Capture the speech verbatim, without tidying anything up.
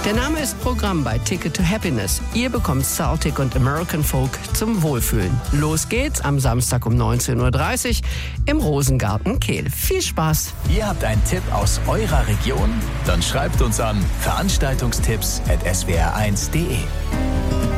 Der Name ist Programm bei Ticket to Happiness. Ihr bekommt Celtic und American Folk zum Wohlfühlen. Los geht's am Samstag um neunzehn Uhr dreißig im Rosengarten Kehl. Viel Spaß! Ihr habt einen Tipp aus eurer Region? Dann schreibt uns an veranstaltungstipps at s w r eins punkt d e.